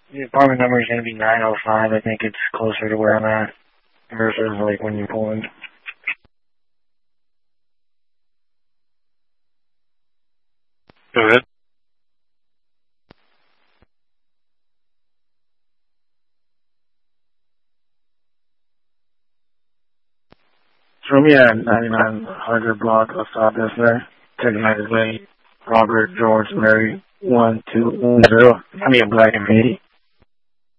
The apartment number is going to be 905. I think it's closer to where I'm at versus like when you pull in. Go ahead. Show me at 9900 block of South there. United Way, Robert George Mary 1210. I mean, Black and 80.